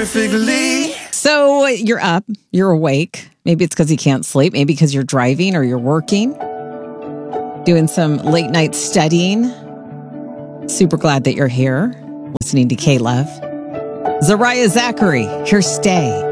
perfectly. So you're up, you're awake. Maybe it's because you can't sleep. Maybe because you're driving or you're working, doing some late night studying. Super glad that you're here listening to K-Love. Zariah Zachary, here, stay.